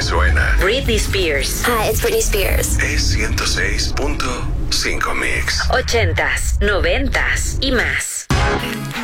suena. Britney Spears. Hi, it's Britney Spears. Es 106.5 Mix. 80s, 90s y más.